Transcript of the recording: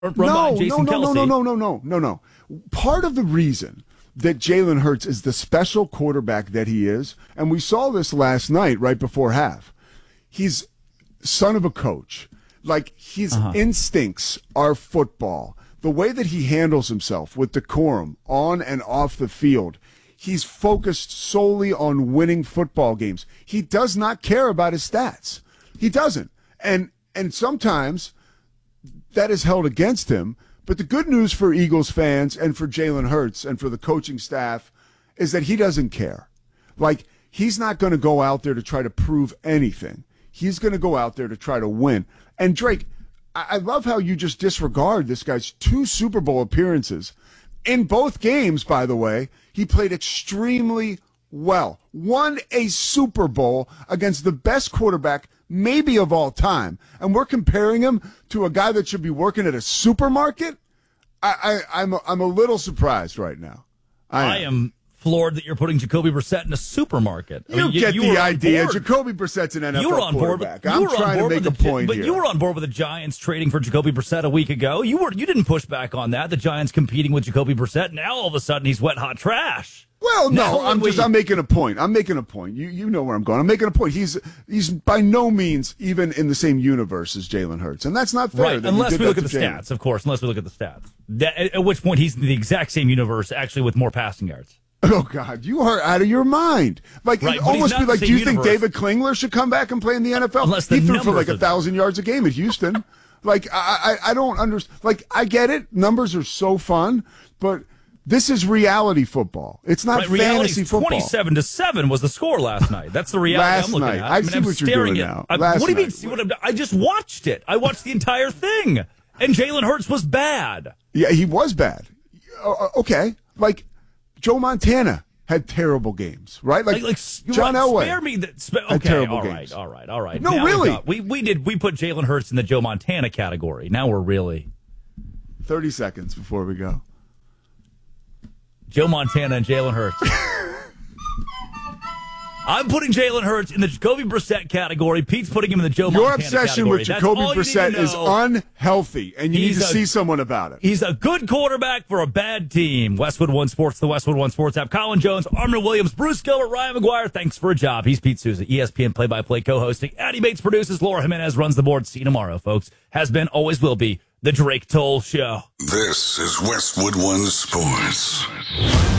run by Jason Kelce. No. Part of the reason that Jalen Hurts is the special quarterback that he is, and we saw this last night right before half, he's son of a coach. Like, his instincts are football. The way that he handles himself with decorum on and off the field, he's focused solely on winning football games. He does not care about his stats. He doesn't. And sometimes that is held against him. But the good news for Eagles fans and for Jalen Hurts and for the coaching staff is that he doesn't care. Like, he's not going to go out there to try to prove anything. He's going to go out there to try to win. And Drake, I love how you just disregard this guy's 2 Super Bowl appearances. In both games, by the way, he played extremely well. Won a Super Bowl against the best quarterback maybe of all time. And we're comparing him to a guy that should be working at a supermarket? I'm a little surprised right now. I am floored that you're putting Jacoby Brissett in a supermarket. You get the idea. Jacoby Brissett's an NFL quarterback. I'm trying to make a point here. But you were on board with the Giants trading for Jacoby Brissett a week ago. You didn't push back on that. The Giants competing with Jacoby Brissett. Now all of a sudden he's wet hot trash. Well, no, I'm making a point. You know where I'm going. I'm making a point. He's by no means even in the same universe as Jalen Hurts, and that's not fair. Right, unless we look at the stats, of course. Unless we look at the stats, at which point he's in the exact same universe, actually with more passing yards. Oh God, you are out of your mind. Like, right, it almost be like, do you think David Klingler should come back and play in the NFL? Unless he threw for like 1,000 yards a game at Houston. Like, I don't understand. Like, I get it. Numbers are so fun, but this is reality football. It's not fantasy football. 27-7 was the score last night. That's the reality I'm looking at. I see what you're doing now. What do you mean? See what I just watched it. I watched the entire thing, and Jalen Hurts was bad. Yeah, he was bad. Okay, like Joe Montana had terrible games, right? Like John Elway. Spare me that. Okay, all right. No, now really. We put Jalen Hurts in the Joe Montana category. Now we're really 30 seconds before we go. Joe Montana and Jalen Hurts. I'm putting Jalen Hurts in the Jacoby Brissett category. Pete's putting him in the Joe Montana category. Your obsession with Jacoby Brissett is unhealthy, and you need to see someone about it. He's a good quarterback for a bad team. Westwood One Sports, the Westwood One Sports app. Colin Jones, Armor Williams, Bruce Gilbert, Ryan McGuire. Thanks for a job. He's Pete Souza, ESPN play-by-play co-hosting. Addie Bates produces. Laura Jimenez runs the board. See you tomorrow, folks. Has been, always will be, The Drake Toll Show. This is Westwood One Sports.